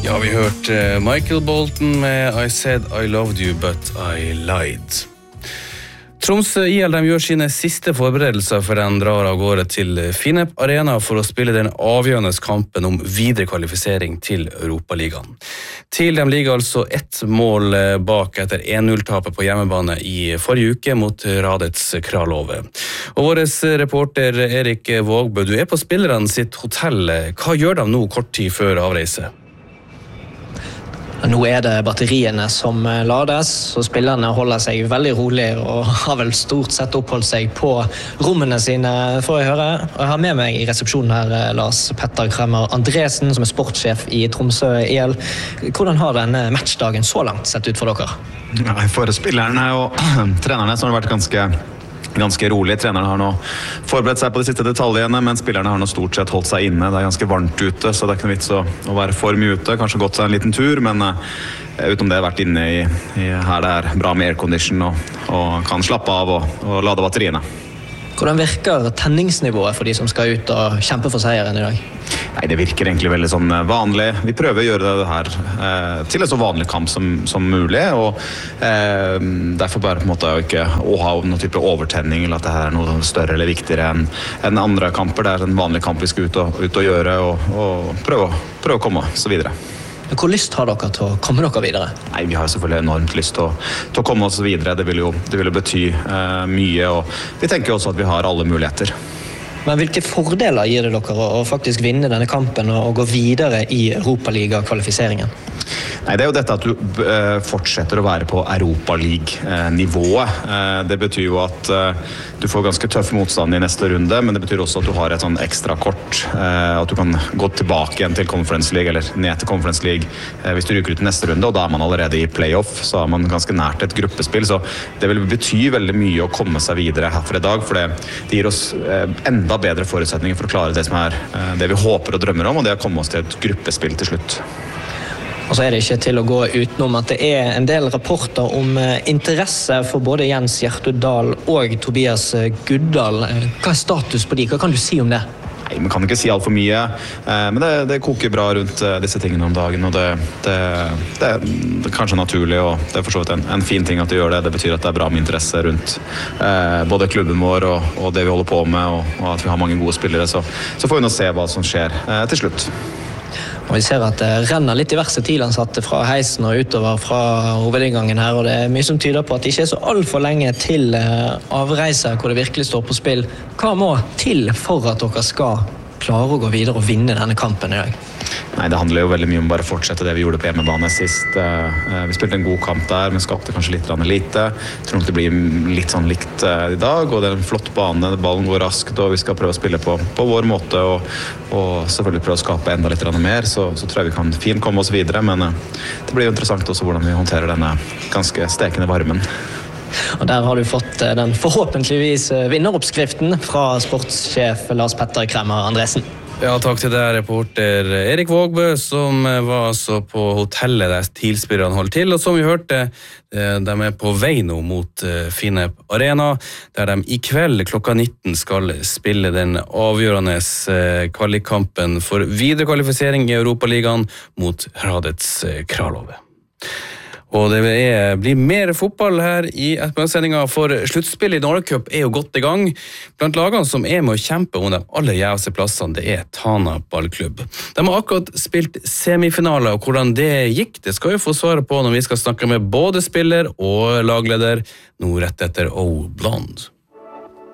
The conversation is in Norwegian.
Ja, vi hørte Michael Bolton med I Said I Loved You, But I Lied. Tromsø IL de gjør sine siste forberedelser før de drar av gårde til Finep Arena for å spille den avgjørende kampen om videre kvalifisering til Europaligaen. Til dem ligger altså ett mål bak etter 1-0-tapet på hjemmebane i forrige uke mot Radets Kralove. Og vår reporter Erik Vågbø, du på spillerne sitt hotell. Hva gjør de nå kort tid før avreise? Nå det batteriene som lades, så spillerne holder seg veldig rolig og har vel stort sett oppholdt seg på rommene sine, får jeg høre. Jeg har med meg i resepsjonen her Lars Petter Kremmer Andresen, som sportssjef i Tromsø IL. Hvordan har denne matchdagen så langt sett ut for dere? Ja, for spillerne og trenerne så har det vært ganske rolig. Trenerne har nå forberedt seg på de siste detaljene, men spillerne har nå stort sett holdt seg inne. Det ganske varmt ute, så det ikke noe vits å være for mye ute. Kanskje gått seg en liten tur, men utom det vært inne i her det bra med aircondition og kan slappe av og lade batteriene. Hvordan virker tenningsnivået for de som skal ut og kjempe for seieren i dag? Nei, det virker egentlig veldig sånn vanlig. Vi prøver å gjøre det her til en så vanlig kamp som mulig, og derfor bare på en måte ikke å ha noen type overtenning, eller at det her noe større eller viktigere enn andre kamper. Det en vanlig kamp vi skal ut og gjøre, og prøve å komme så videre. Hvor lyst har dere til å komme dere videre? Nei, vi har selvfølgelig enormt lyst til å komme oss videre. Det vil jo bety mye, og vi tenker også at vi har alle muligheter. Men hvilke fordeler gir det dere å faktisk vinne denne kampen og gå videre i Europaliga-kvalifiseringen? Nei, det jo dette at du fortsetter å være på Europaliga-nivået. Det betyr jo at du får ganske tøff motstand i neste runde, men det betyr også at du har et sånn ekstra kort, at du kan gå tilbake igjen til Conference League, eller ned til Conference League hvis du ryker ut i neste runde, og da man allerede i playoff, så har man ganske nært et gruppespill, så det vil bety veldig mye å komme seg videre herfra i dag, for det gir oss enda bedre forutsetninger for å klare det som det vi håper og drømmer om, og det å komme oss til et gruppespill til slutt. Og så det ikke til å gå utenom at det en del rapporter om interesse for både Jens Gjertrud Dahl og Tobias Guddal. Hva status på de? Hva kan du si om det? Nei, man kan ikke si alt for mye, men det koker bra rundt disse tingene om dagen, og det kanskje naturlig, og det for så vidt en fin ting at de gjør det. Det betyr at det bra med interesse rundt både klubben vår og det vi holder på med, og at vi har mange gode spillere, så får vi nå se hva som skjer til slutt. Og vi ser at det renner litt diverse TIL-ansatte fra heisen og utover fra hovedinngangen her, og det mye som tyder på at det ikke så alt for lenge til avreise hvor det virkelig står på spill. Hva må til for at dere skal klare å gå videre og vinne denne kampen i dag? Nei, det handler jo veldig mye om bare å fortsette det vi gjorde på hjemmebane sist. Vi spilte en god kamp der, men skapte kanskje litt lite. Jeg tror nok det blir litt sånn likt i dag, og det en flott bane, ballen går raskt, og vi skal prøve å spille på vår måte, og selvfølgelig prøve å skape enda litt mer, så tror jeg vi kan fint komme oss videre, men det blir jo interessant også hvordan vi håndterer denne ganske stekende varmen. Og der har du fått den forhåpentligvis vinneroppskriften fra sportssjef Lars Petter Kremmer Andresen. Ja, takk til deg, reporter Erik Vågbø, som var altså på hotellet der TIL-spillerne holder til, og som vi hørte, de på vei nå mot Finep Arena, der de i kveld klokka 19 skal spille den avgjørende kvalikkampen for videre kvalifisering i Europaligaen mot Radets Kralove. Og det blir mer fotball her i ettermiddagssendingen, for sluttspillet i Nordic Cup jo godt i gang. Blant lagene som med å kjempe om de aller gjeveste plassene, det Tana ballklubb. De har akkurat spilt semifinaler, og hvordan det gikk, det skal vi få svare på når vi skal snakke med både spiller og lagleder, nå rett etter O Blonde.